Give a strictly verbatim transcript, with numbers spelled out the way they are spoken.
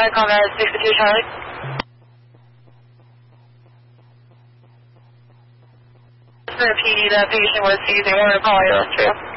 Charlie, combat sixty-two Charlie. For P D, that patient was seizing one of the polyillustrator.